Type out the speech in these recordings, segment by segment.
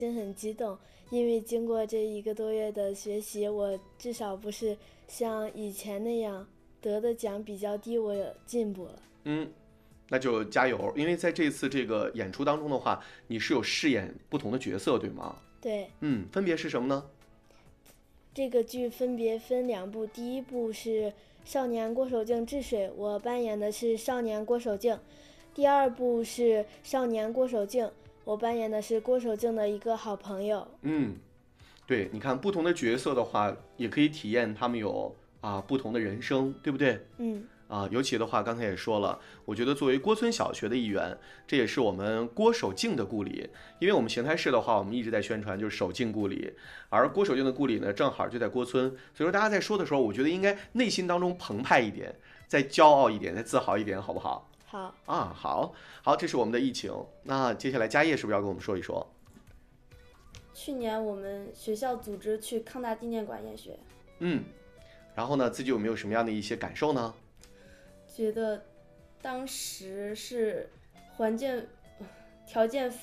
心很激动，因为经过这1个多月的学习，我至少不是像以前那样得的奖比较低，我进步了。 那就加油，因为在这次这个演出当中的话，你是有饰演不同的角色，对吗？ 对。 分别是什么呢？ 这个剧分别分2部，第1部是《少年郭守敬治水》，我扮演的是少年郭守敬；第2部是《少年郭守敬》，我扮演的是郭守敬的一个好朋友。 对，你看不同的角色的话，也可以体验他们有不同的人生，对不对？尤其的话，刚才也说了，我觉得作为郭村小学的一员，这也是我们郭守敬的故里。因为我们邢台市的话，我们一直在宣传就是守敬故里，而郭守敬的故里呢，正好就在郭村。所以说大家在说的时候，我觉得应该内心当中澎湃一点，再骄傲一点，再自豪一点，好不好？ 好。 好，这是我们的疫情。那接下来嘉业是不是要跟我们说一说？ 去年我们学校组织去康大纪念馆研学。 然后呢，自己有没有什么样的一些感受呢？ 觉得当时是条件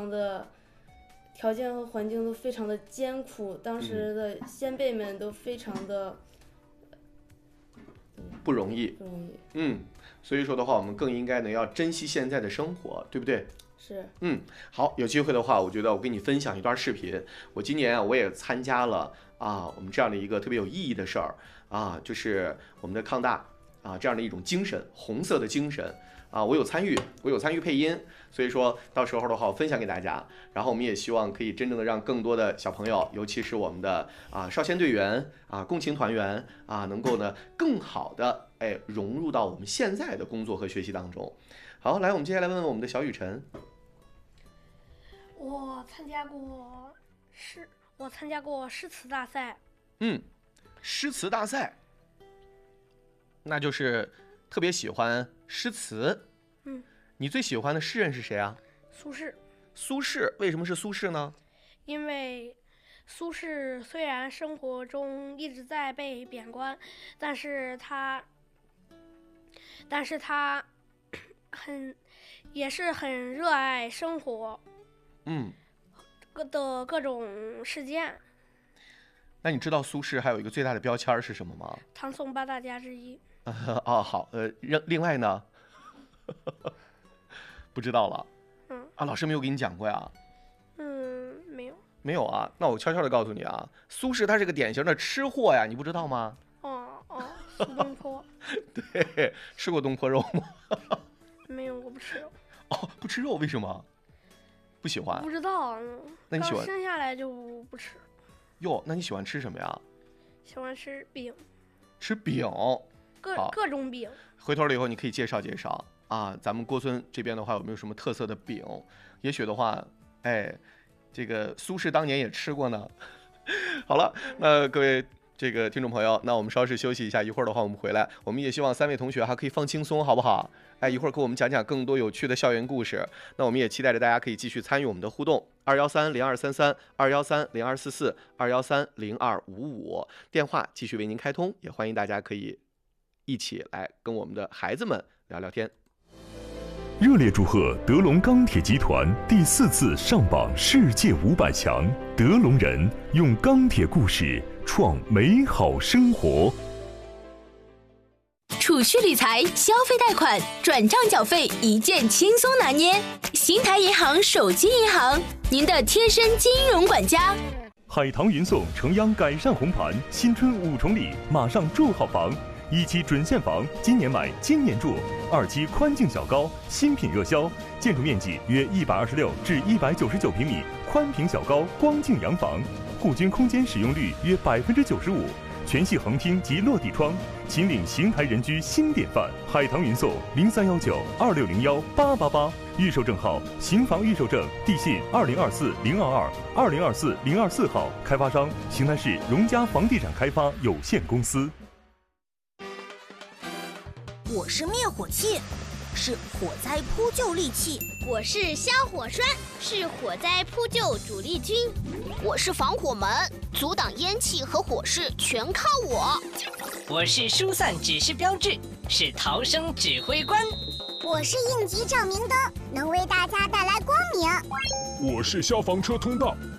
和环境都非常的艰苦，当时的先辈们都非常的不容易。所以说的话，我们更应该呢要珍惜现在的生活，对不对？ 是。 好，有机会的话，我觉得我跟你分享一段视频。我今年我也参加了我们这样的一个特别有意义的事儿就是我们的康大这样的一种精神，红色的精神我有参与配音，所以说到时候的话我分享给大家。然后我们也希望可以真正的让更多的小朋友，尤其是我们的少先队员共青团员能够呢更好的融入到我们现在的工作和学习当中。好，来，我们接下来问问我们的小雨辰。 我参加过诗词大赛。 诗词大赛，那就是特别喜欢诗词。你最喜欢的诗人是谁啊？ 苏轼。 苏轼，为什么是苏轼呢？ 因为苏轼虽然生活中一直在被贬官，但是他也是很热爱生活的各种事件。 那你知道苏轼还有一个最大的标签是什么吗？ 唐宋8大家之一。 好，另外呢？不知道了。老师没有给你讲过呀？ 没有啊。那我悄悄的告诉你苏轼他是个典型的吃货呀，你不知道吗？ 苏东坡。 对，吃过东坡肉吗？ 没有，我不吃肉。 不吃肉，为什么？不喜欢？ 不知道。 那你喜欢？ 刚生下来就不吃。 哟，那你喜欢吃什么呀？ 喜欢吃饼。 吃饼。 各种饼。 回头了以后你可以介绍介绍咱们郭村这边的话有没有什么特色的饼？也许的话这个苏轼当年也吃过呢。好了，那各位这个听众朋友，那我们稍事休息一下，一会儿的话我们回来，我们也希望3位同学可以放轻松，好不好？一会儿给我们讲讲更多有趣的校园故事。那我们也期待着大家可以继续参与我们的互动，2130233 2130244 2130255，电话继续为您开通，也欢迎大家可以一起来跟我们的孩子们聊聊天。 热烈祝贺德龙钢铁集团第4次上榜世界500强，德龙人用钢铁故事创美好生活。 储蓄理财、消费贷款、转账缴费一键轻松拿捏，邢台银行手机银行，您的贴身金融管家。 海棠云颂城央改善红盘，新春5重礼，马上住好房。1期准现房，今年买今年住；2期宽净小高，新品热销，建筑面积约126至199平米，宽平小高光净洋房，户均空间使用率约95%，全系横厅及落地窗，秦岭邢台人居新典范。海棠云颂0319 2601 888，预售证号邢房预售证，地信2024-022 2024-024号，开发商邢台市荣家房地产开发有限公司。 我是灭火器，是火灾扑救利器； 我是消火栓，是火灾扑救主力军； 我是防火门，阻挡烟气和火势全靠我； 我是疏散指示标志，是逃生指挥官； 我是应急照明灯，能为大家带来光明。 我是消防车通道。